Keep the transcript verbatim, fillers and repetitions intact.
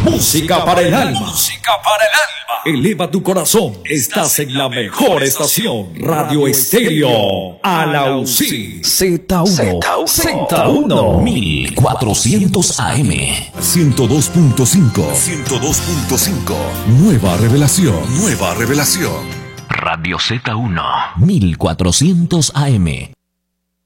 Música para el alma. Música para el alma. Eleva tu corazón. Estás en la mejor estación. Radio Estéreo Alausí. Z uno. Z uno. mil cuatrocientos A M. ciento dos punto cinco. ciento dos punto cinco. Nueva revelación. Nueva revelación. Radio Z uno. mil cuatrocientos A M.